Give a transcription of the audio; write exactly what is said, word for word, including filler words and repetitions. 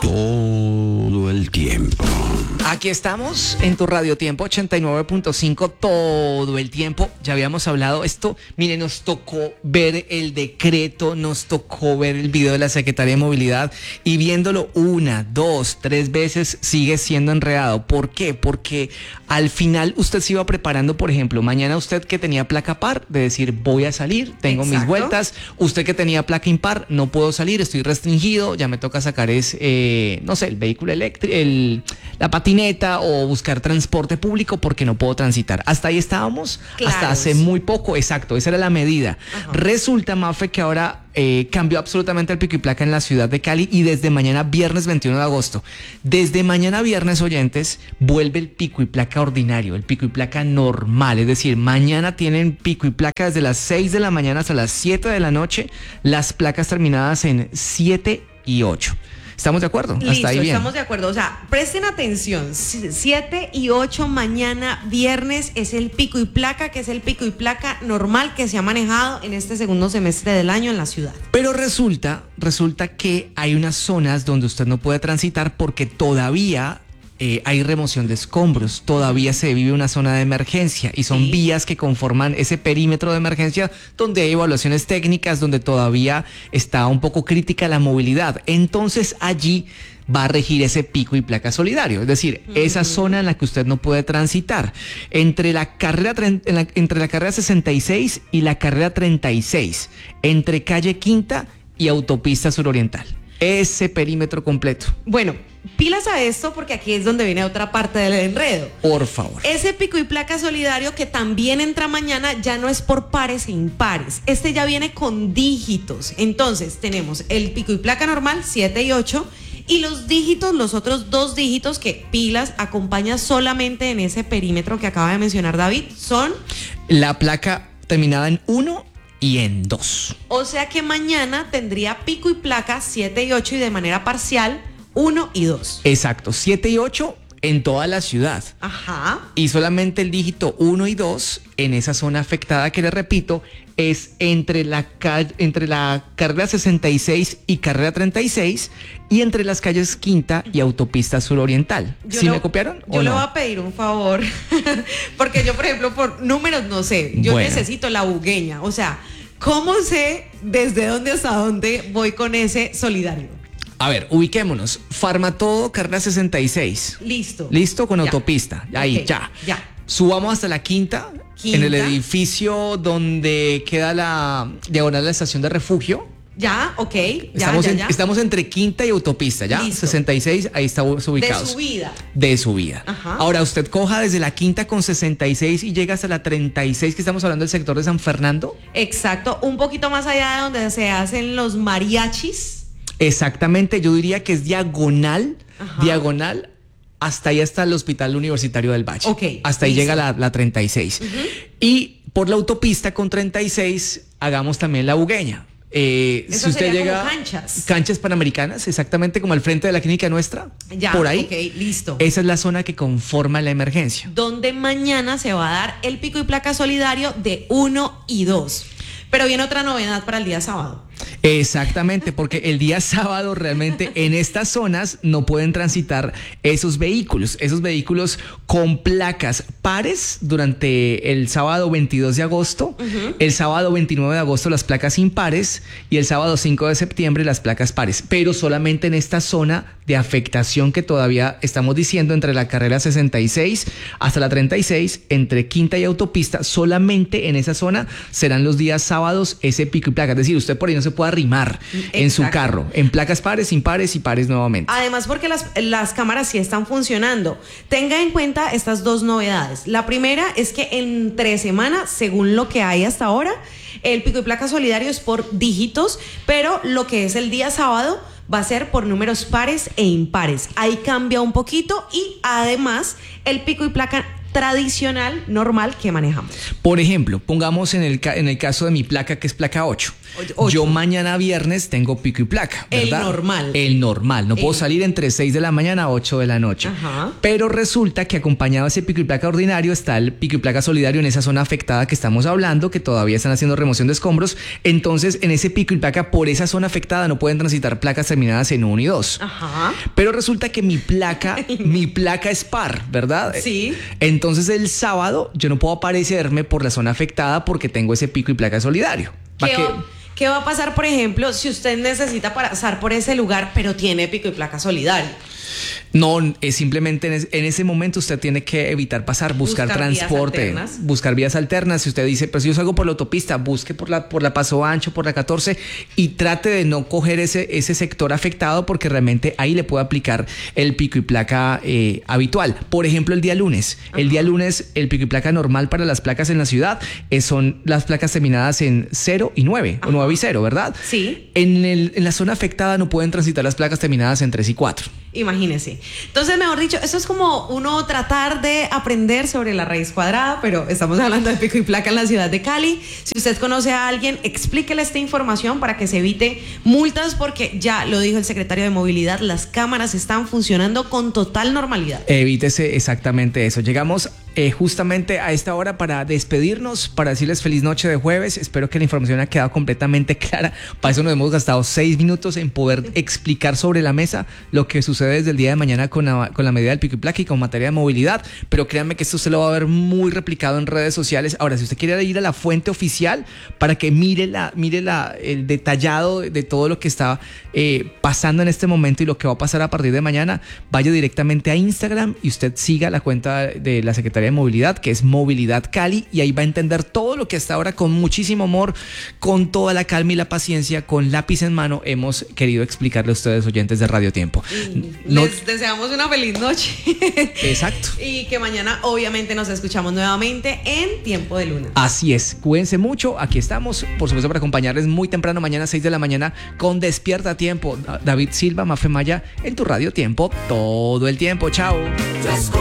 Todo el tiempo. Aquí estamos en tu Radio Tiempo ochenta y nueve punto cinco todo el tiempo. Ya habíamos hablado esto. Mire, nos tocó ver el decreto, nos tocó ver el video de la Secretaría de Movilidad y viéndolo una, dos, tres veces sigue siendo enredado. ¿Por qué? Porque al final usted se iba preparando, por ejemplo, mañana usted que tenía placa par, de decir voy a salir, tengo Exacto. mis vueltas. Usted que tenía placa impar, no puedo salir, estoy restringido, ya me toca sacar es, eh, no sé, el vehículo eléctrico, el, la patineta o buscar transporte público porque no puedo transitar. Hasta ahí estábamos, claro. Hasta hace muy poco, exacto, esa era la medida. Ajá. Resulta, Mafe, que ahora eh, cambió absolutamente el pico y placa en la ciudad de Cali y desde mañana viernes veintiuno de agosto, desde mañana viernes, oyentes, vuelve el pico y placa ordinario, el pico y placa normal, es decir, mañana tienen pico y placa desde las seis de la mañana hasta las siete de la noche, las placas terminadas en siete y ocho. ¿Estamos de acuerdo? Listo, hasta ahí bien. Estamos de acuerdo. O sea, presten atención. siete y ocho mañana viernes es el pico y placa, que es el pico y placa normal que se ha manejado en este segundo semestre del año en la ciudad. Pero resulta, resulta que hay unas zonas donde usted no puede transitar porque todavía Eh, hay remoción de escombros, todavía se vive una zona de emergencia y son sí. vías que conforman ese perímetro de emergencia donde hay evaluaciones técnicas, donde todavía está un poco crítica la movilidad. Entonces allí va a regir ese pico y placa solidario, es decir, uh-huh. esa zona en la que usted no puede transitar. Entre la carrera, en la, entre la carrera sesenta y seis y la carrera treinta y seis, entre calle Quinta y autopista suroriental. Ese perímetro completo. Bueno, pilas a esto porque aquí es donde viene otra parte del enredo. Por favor. Ese pico y placa solidario que también entra mañana ya no es por pares e impares. Este ya viene con dígitos. Entonces tenemos el pico y placa normal, siete y ocho, y los dígitos, los otros dos dígitos que pilas acompaña solamente en ese perímetro que acaba de mencionar David, son... La placa terminada en uno y en dos. O sea que mañana tendría pico y placa siete y ocho y de manera parcial uno y dos. Exacto, siete y ocho en toda la ciudad. Ajá. Y solamente el dígito uno y dos en esa zona afectada que les repito es entre la, entre la carrera sesenta y seis y carrera treinta y seis y entre las calles Quinta y autopista suroriental. ¿Sí me copiaron? Yo le no? voy a pedir un favor porque yo, por ejemplo, por números no sé, yo bueno. necesito la bugueña, o sea, ¿cómo sé desde dónde hasta dónde voy con ese solidario? A ver, ubiquémonos. Farmatodo, carrera sesenta y seis. Listo. Listo con ya. autopista. Ahí, okay. ya. Ya. Subamos hasta la quinta, quinta, en el edificio donde queda la diagonal de la estación de refugio. Ya, ok. Ya, estamos, ya, en, ya. estamos entre Quinta y autopista, ¿ya? Listo. sesenta y seis, ahí estamos ubicados. De subida. De subida. Ajá. Ahora, usted coja desde la Quinta con sesenta y seis y llega hasta la treinta y seis, que estamos hablando del sector de San Fernando. Exacto, un poquito más allá de donde se hacen los mariachis. Exactamente, yo diría que es diagonal, Ajá. diagonal, hasta ahí está el Hospital Universitario del Valle. Ok. Hasta ahí listo. llega la, la treinta y seis. Uh-huh. Y por la autopista con treinta y seis, hagamos también la bugueña. Eh, Eso si usted sería llega como canchas. Canchas Panamericanas, exactamente como al frente de la clínica nuestra. Ya, por ahí. ok, listo. Esa es la zona que conforma la emergencia. Donde mañana se va a dar el pico y placa solidario de uno y dos. Pero viene otra novedad para el día sábado. Exactamente, porque el día sábado realmente en estas zonas no pueden transitar esos vehículos, esos vehículos con placas pares durante el sábado veintidós de agosto, uh-huh. el sábado veintinueve de agosto las placas impares y el sábado cinco de septiembre las placas pares, pero solamente en esta zona de afectación que todavía estamos diciendo entre la carrera sesenta y seis hasta la treinta y seis, entre Quinta y autopista, solamente en esa zona serán los días sábados ese pico y placa, es decir, usted por ahí no se puede arrimar Exacto. en su carro, en placas pares, impares y pares nuevamente. Además, porque las, las cámaras sí están funcionando. Tenga en cuenta estas dos novedades. La primera es que entre semana, según lo que hay hasta ahora, el pico y placa solidario es por dígitos, pero lo que es el día sábado va a ser por números pares e impares. Ahí cambia un poquito y además el pico y placa tradicional, normal que manejamos. Por ejemplo, pongamos en el, ca- en el caso de mi placa, que es placa ocho. Ocho. Yo mañana viernes tengo pico y placa, ¿verdad? El normal. El normal. No puedo El- salir entre seis de la mañana a ocho de la noche. Ajá. Pero resulta que acompañado de ese pico y placa ordinario está el pico y placa solidario en esa zona afectada que estamos hablando, que todavía están haciendo remoción de escombros. Entonces, en ese pico y placa, por esa zona afectada, no pueden transitar placas terminadas en uno y dos. Ajá. Pero resulta que mi placa, mi placa es par, ¿verdad? Sí. Entonces el sábado yo no puedo aparecerme por la zona afectada porque tengo ese pico y placa solidario. ¿Para ¿Qué qué? va, qué va a pasar, por ejemplo, si usted necesita pasar por ese lugar, pero tiene pico y placa solidario? No, es simplemente en, es- en ese momento usted tiene que evitar pasar, buscar, Buscar vías transporte, alternas. buscar vías alternas. Si usted dice, pero si yo salgo por la autopista, busque por la, por la Paso Ancho, por la catorce y trate de no coger ese, ese sector afectado porque realmente ahí le puede aplicar el pico y placa eh, habitual. Por ejemplo, el día lunes. El día lunes, el pico y placa normal para las placas en la ciudad eh, son las placas terminadas en cero y nueve, o nueve y cero, ¿verdad? Sí. En, el, en la zona afectada no pueden transitar las placas terminadas en tres y cuatro. Imagínese. Entonces, mejor dicho, eso es como uno tratar de aprender sobre la raíz cuadrada, pero estamos hablando de pico y placa en la ciudad de Cali. Si usted conoce a alguien, explíquele esta información para que se evite multas, porque ya lo dijo el secretario de Movilidad, las cámaras están funcionando con total normalidad. Evítese exactamente eso. Llegamos eh, justamente a esta hora para despedirnos, para decirles feliz noche de jueves. Espero que la información haya quedado completamente clara. Para eso nos hemos gastado seis minutos en poder explicar sobre la mesa lo que sucede desde el día de mañana con la, con la medida del pico y placa y con materia de movilidad. Pero créanme que esto se lo va a ver muy replicado en redes sociales. Ahora, si usted quiere ir a la fuente oficial para que mire, la, mire la, el detallado de todo lo que está eh, pasando en este momento y lo que va a pasar a partir de mañana, vaya directamente a Instagram y usted siga la cuenta de la Secretaría de Movilidad, que es Movilidad Cali, y ahí va a entender todo lo que hasta ahora con muchísimo amor, con toda la calma y la paciencia, con lápiz en mano, hemos querido explicarle a ustedes, oyentes de Radio Tiempo. No- Les deseamos una feliz noche. Exacto. Y que mañana obviamente nos escuchamos nuevamente en Tiempo de Luna. Así es, cuídense mucho, aquí estamos, por supuesto, para acompañarles muy temprano, mañana seis de la mañana, con Despierta a Tiempo. David Silva, Mafe Maya, en tu Radio Tiempo, todo el tiempo. Chao.